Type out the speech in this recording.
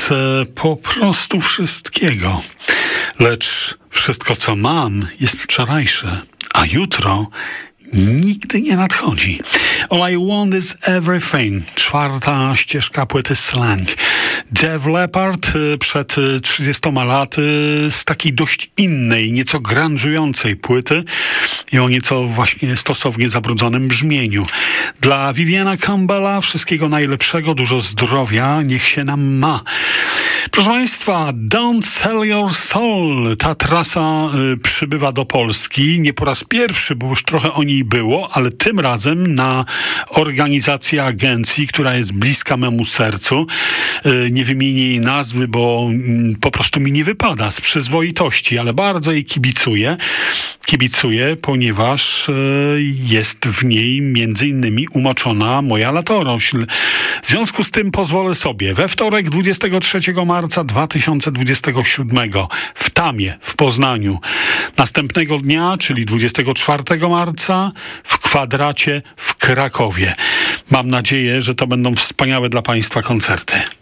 chcę po prostu wszystkiego. Lecz wszystko, co mam, jest wczorajsze, a jutro nigdy nie nadchodzi. All I Want Is Everything, 4. ścieżka płyty Slang. Def Leppard przed 30 laty z takiej dość innej, nieco grunge'ującej płyty i o nieco właśnie stosownie zabrudzonym brzmieniu. Dla Viviana Campbella wszystkiego najlepszego, dużo zdrowia, niech się nam ma. Proszę Państwa, Don't Sell Your Soul. Ta trasa przybywa do Polski. Nie po raz pierwszy, bo już trochę o niej było, ale tym razem na organizację agencji, która jest bliska memu sercu. Nie wymienię jej nazwy, bo po prostu mi nie wypada z przyzwoitości, ale bardzo jej kibicuję. Ponieważ jest w niej między innymi umoczona moja latorośl. W związku z tym pozwolę sobie we wtorek 23 marca 2027 w Tamie, w Poznaniu. Następnego dnia, czyli 24 marca w Kwadracie w Krakowie. Mam nadzieję, że to będą wspaniałe dla Państwa koncerty.